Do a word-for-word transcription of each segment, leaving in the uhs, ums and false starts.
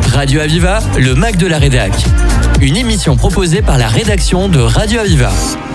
Radio Aviva, le Mac de la Rédac. Une émission proposée par la rédaction de Radio Aviva.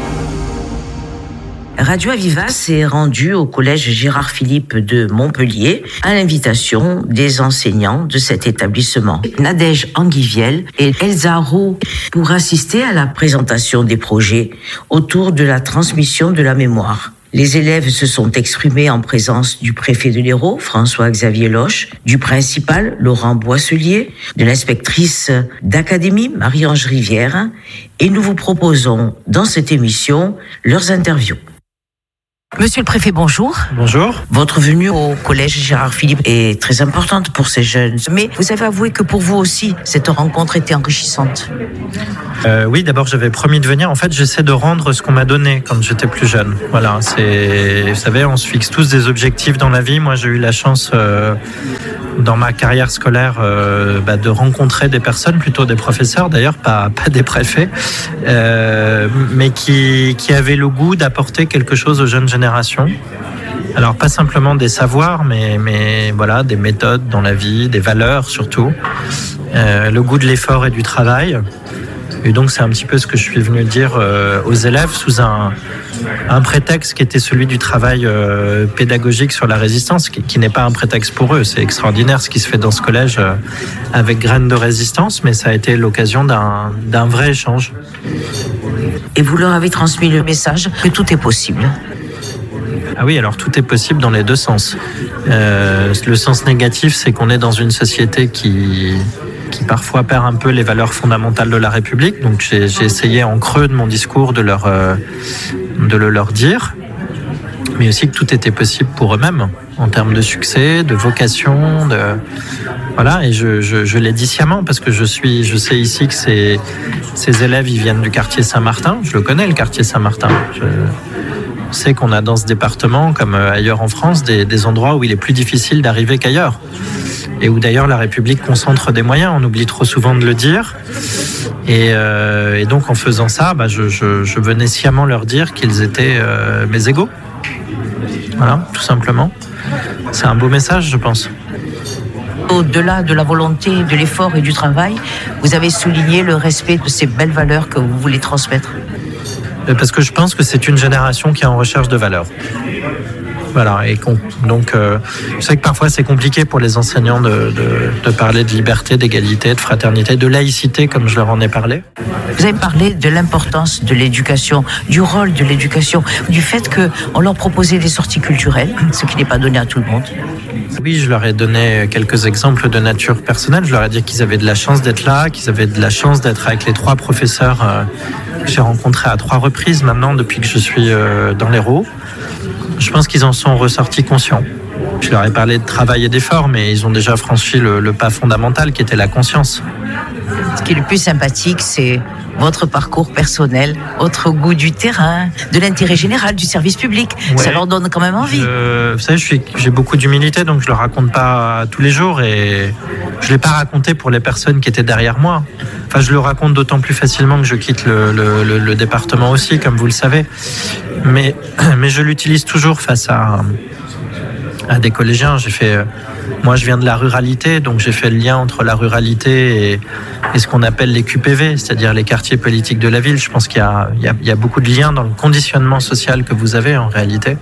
Radio Aviva s'est rendu au collège Gérard Philipe de Montpellier à l'invitation des enseignants de cet établissement, Nadège Anguiviel et Elsa Roux, pour assister à la présentation des projets autour de la transmission de la mémoire. Les élèves se sont exprimés en présence du préfet de l'Hérault, François-Xavier Loche, du principal, Laurent Boisselier, de l'inspectrice d'académie, Marie-Ange Rivière, et nous vous proposons dans cette émission leurs interviews. Monsieur le préfet, bonjour. Bonjour. Votre venue au collège Gérard Philipe est très importante pour ces jeunes. Mais vous avez avoué que pour vous aussi, cette rencontre était enrichissante. Euh, oui, d'abord, j'avais promis de venir. En fait, j'essaie de rendre ce qu'on m'a donné quand j'étais plus jeune. Voilà, c'est, vous savez, on se fixe tous des objectifs dans la vie. Moi, j'ai eu la chance, euh, dans ma carrière scolaire, euh, bah, de rencontrer des personnes, plutôt des professeurs d'ailleurs, pas, pas des préfets, euh, mais qui, qui avaient le goût d'apporter quelque chose aux jeunes générations. Alors pas simplement des savoirs, mais, mais voilà, des méthodes dans la vie, des valeurs surtout, euh, le goût de l'effort et du travail. Et donc c'est un petit peu ce que je suis venu dire euh, aux élèves sous un, un prétexte qui était celui du travail euh, pédagogique sur la résistance, qui, qui n'est pas un prétexte pour eux. C'est extraordinaire ce qui se fait dans ce collège euh, avec Graines de résistance, mais ça a été l'occasion d'un, d'un vrai échange. Et vous leur avez transmis le message que tout est possible. Ah oui, alors tout est possible dans les deux sens. Euh, le sens négatif, c'est qu'on est dans une société qui, qui parfois perd un peu les valeurs fondamentales de la République. Donc j'ai, j'ai essayé en creux de mon discours de, leur, euh, de le leur dire, mais aussi que tout était possible pour eux-mêmes, en termes de succès, de vocation, de... Voilà, et je, je, je l'ai dit sciemment parce que je suis, je sais ici que ces, ces élèves, ils viennent du quartier Saint-Martin. Je le connais, le quartier Saint-Martin. Je... On sait qu'on a dans ce département, comme ailleurs en France, des, des endroits où il est plus difficile d'arriver qu'ailleurs. Et où d'ailleurs la République concentre des moyens. On oublie trop souvent de le dire. Et, euh, et donc en faisant ça, bah, je, je, je venais sciemment leur dire qu'ils étaient euh, mes égaux. Voilà, tout simplement. C'est un beau message, je pense. Au-delà de la volonté, de l'effort et du travail, vous avez souligné le respect de ces belles valeurs que vous voulez transmettre. Parce que je pense que c'est une génération qui est en recherche de valeurs. Voilà, et donc euh, je sais que parfois c'est compliqué pour les enseignants de, de, de parler de liberté, d'égalité, de fraternité, de laïcité, comme je leur en ai parlé. Vous avez parlé de l'importance de l'éducation, du rôle de l'éducation, du fait qu'on leur proposait des sorties culturelles, ce qui n'est pas donné à tout le monde. Oui, je leur ai donné quelques exemples de nature personnelle. Je leur ai dit qu'ils avaient de la chance d'être là, qu'ils avaient de la chance d'être avec les trois professeurs euh, que j'ai rencontrés à trois reprises maintenant depuis que je suis euh, dans l'Hérault. Je pense qu'ils en sont ressortis conscients. Je leur ai parlé de travail et d'effort, mais ils ont déjà franchi le, le pas fondamental qui était la conscience. Ce qui est le plus sympathique, c'est votre parcours personnel, votre goût du terrain, de l'intérêt général, du service public. Ouais. Ça leur donne quand même envie. Je, vous savez, je suis, j'ai beaucoup d'humilité, donc je ne le raconte pas tous les jours et je ne l'ai pas raconté pour les personnes qui étaient derrière moi. Enfin, je le raconte d'autant plus facilement que je quitte le, le, le, le département aussi, comme vous le savez. Mais, mais je l'utilise toujours face à, à des collégiens. J'ai fait... Moi, je viens de la ruralité, donc j'ai fait le lien entre la ruralité et, et ce qu'on appelle les Q P V, c'est-à-dire les quartiers politiques de la ville. Je pense qu'il y a, il y a, il y a beaucoup de liens dans le conditionnement social que vous avez en réalité.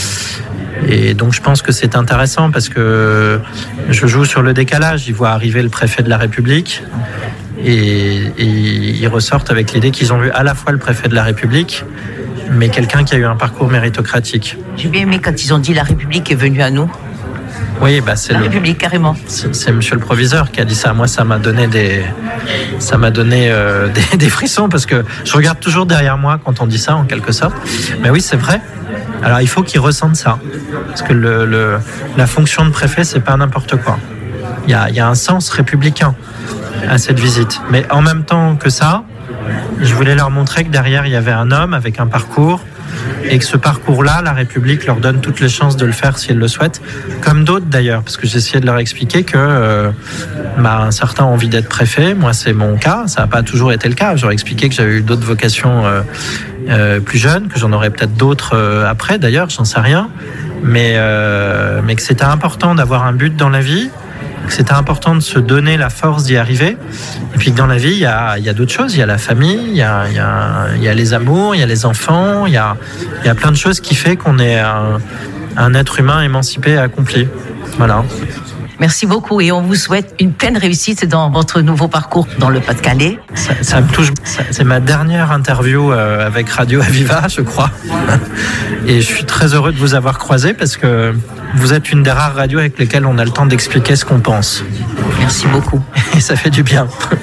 Et donc, je pense que c'est intéressant parce que je joue sur le décalage. Ils voient arriver le préfet de la République et, et ils ressortent avec l'idée qu'ils ont vu à la fois le préfet de la République, mais quelqu'un qui a eu un parcours méritocratique. J'ai bien aimé quand ils ont dit « la République est venue à nous ». Oui, bah c'est la le, République, carrément. C'est, c'est monsieur le proviseur qui a dit ça. Moi, ça m'a donné des, ça m'a donné euh, des, des frissons parce que je regarde toujours derrière moi quand on dit ça, en quelque sorte. Mais oui, c'est vrai. Alors, il faut qu'ils ressentent ça, parce que le, le, la fonction de préfet, c'est pas n'importe quoi. Il y a, il y a un sens républicain à cette visite. Mais en même temps que ça, je voulais leur montrer que derrière, il y avait un homme avec un parcours. Et que ce parcours-là, la République leur donne toutes les chances de le faire si elle le souhaite, comme d'autres d'ailleurs, parce que j'essayais de leur expliquer que euh, bah, certains ont envie d'être préfet, moi c'est mon cas, ça n'a pas toujours été le cas, j'aurais expliqué que j'avais eu d'autres vocations euh, euh, plus jeunes, que j'en aurais peut-être d'autres euh, après d'ailleurs, j'en sais rien, mais, euh, mais que c'était important d'avoir un but dans la vie, que c'était important de se donner la force d'y arriver. Et puis que dans la vie, il y a, il y a d'autres choses. Il y a la famille, il y a, il y a, il y a les amours, il y a les enfants, il y a, il y a plein de choses qui fait qu'on est un, un être humain émancipé et accompli. Voilà. Merci beaucoup et on vous souhaite une pleine réussite dans votre nouveau parcours dans le Pas-de-Calais. Ça, ça me touche. C'est ma dernière interview avec Radio Aviva, je crois. Et je suis très heureux de vous avoir croisé parce que vous êtes une des rares radios avec lesquelles on a le temps d'expliquer ce qu'on pense. Merci beaucoup. Et ça fait du bien.